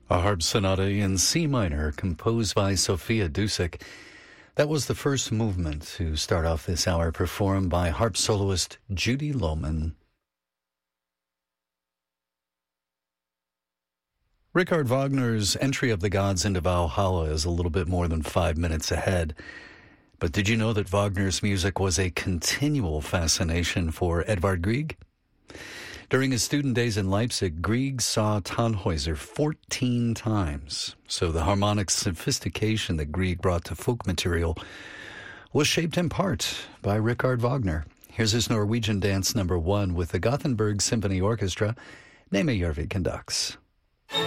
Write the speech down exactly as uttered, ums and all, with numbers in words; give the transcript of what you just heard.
A harp sonata in C minor composed by Sophia Dusick. That was the first movement to start off this hour, performed by harp soloist Judy Lohman. Richard Wagner's entry of the gods into Valhalla is a little bit more than five minutes ahead. But did you know that Wagner's music was a continual fascination for Edvard Grieg? During his student days in Leipzig, Grieg saw Tannhäuser fourteen times. So the harmonic sophistication that Grieg brought to folk material was shaped in part by Richard Wagner. Here's his Norwegian dance number one with the Gothenburg Symphony Orchestra. Nejmejärvi conducts.